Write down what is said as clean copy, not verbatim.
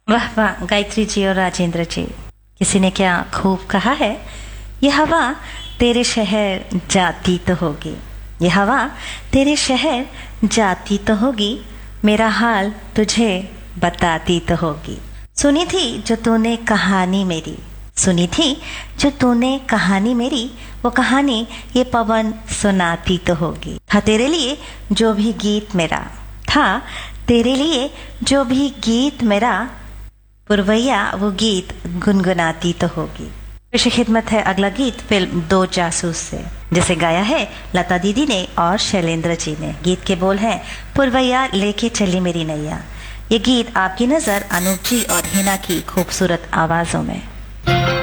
वाह वाह गायत्री जी और राजेंद्र जी, किसी ने क्या खूब कहा है। ये हवा तेरे शहर जाती तो होगी, ये हवा तेरे शहर जाती तो होगी, मेरा हाल तुझे बताती तो होगी। सुनी थी जो तूने कहानी मेरी, सुनी थी जो तूने कहानी मेरी, वो कहानी ये पवन सुनाती तो होगी। था तेरे लिए जो भी गीत मेरा, था तेरे लिए जो भी गीत मेरा, पुरवैया वो गीत गुनगुनाती तो होगी। पेश खिदमत है अगला गीत फिल्म दो जासूस से, जिसे गाया है लता दीदी ने और शैलेंद्र जी ने। गीत के बोल हैं पुरवैया लेके चली मेरी नैया। ये गीत आपकी नज़र अनूप जी और हिना की खूबसूरत आवाज़ों में।